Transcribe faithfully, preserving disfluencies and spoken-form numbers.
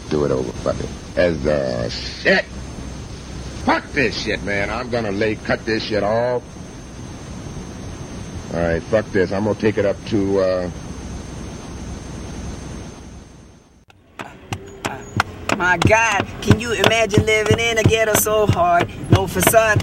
do it over. Fuck it. As uh, shit. Fuck this shit, man. I'm gonna lay cut this shit off. All right, fuck this. I'm gonna take it up to. Uh... My God, can you imagine living in a ghetto so hard? No facade.